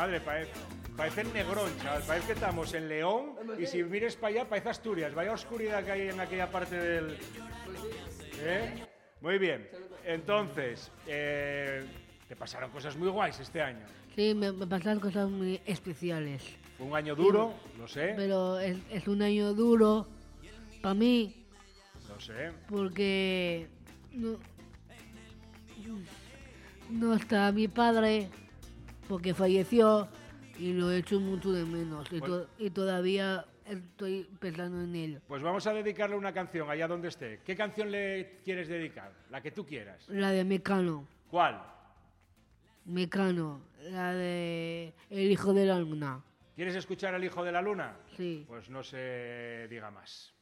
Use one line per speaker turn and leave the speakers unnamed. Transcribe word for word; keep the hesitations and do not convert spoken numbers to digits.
madre, parece, parece el Negrón, chaval. Parece que estamos en León y si mires para allá parece Asturias. Vaya oscuridad que hay en aquella parte del... ¿Eh? Muy bien. Entonces, eh, te pasaron cosas muy guays este año.
Sí, me, me pasaron cosas muy especiales.
Fue un año duro, lo sé.
Pero es, es un año duro para mí.
Lo sé.
Porque no, no está mi padre, porque falleció y lo he hecho mucho de menos. Y, to- y todavía estoy pensando en él.
Pues vamos a dedicarle una canción allá donde esté. ¿Qué canción le quieres dedicar? La que tú quieras.
La de Mecano.
¿Cuál?
Mecano. La de El hijo de la luna.
¿Quieres escuchar al hijo de la luna?
Sí.
Pues no se diga más.